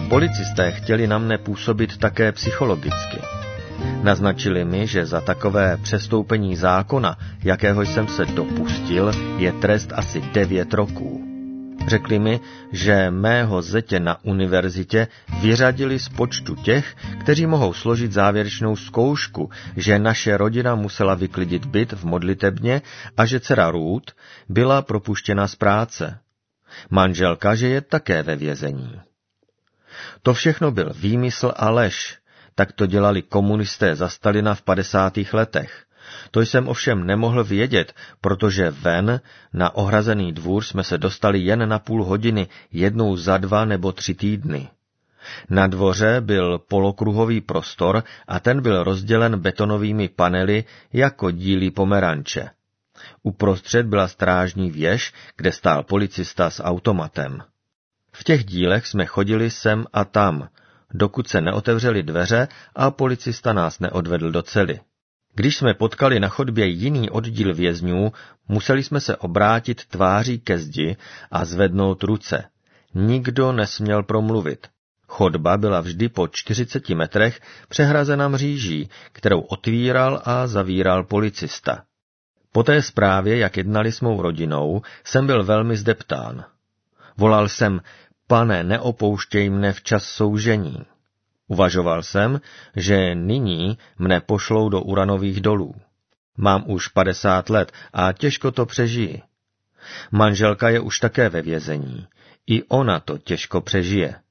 Policisté chtěli na mne působit také psychologicky. Naznačili mi, že za takové přestoupení zákona, jakého jsem se dopustil, je trest asi 9 roků. Řekli mi, že mého zetě na univerzitě vyřadili z počtu těch, kteří mohou složit závěrečnou zkoušku, že naše rodina musela vyklidit byt v modlitebně a že dcera Ruth byla propuštěna z práce. Manželka, že je také ve vězení. To všechno byl výmysl a lež. Tak to dělali komunisté za Stalina v 50. letech. To jsem ovšem nemohl vědět, protože ven na ohrazený dvůr jsme se dostali jen na půl hodiny, jednou za 2 nebo 3 týdny. Na dvoře byl polokruhový prostor a ten byl rozdělen betonovými panely jako díly pomeranče. Uprostřed byla strážní věž, kde stál policista s automatem. V těch dílech jsme chodili sem a tam, dokud se neotevřely dveře a policista nás neodvedl do cely. Když jsme potkali na chodbě jiný oddíl vězňů, museli jsme se obrátit tváří ke zdi a zvednout ruce. Nikdo nesměl promluvit. Chodba byla vždy po 40 metrech přehrazena mříží, kterou otvíral a zavíral policista. Po té zprávě, jak jednali s mou rodinou, jsem byl velmi zdeptán. Volal jsem: Pane, neopouštěj mne v čas soužení. Uvažoval jsem, že nyní mne pošlou do uranových dolů. Mám už 50 let a těžko to přežiji. Manželka je už také ve vězení. I ona to těžko přežije.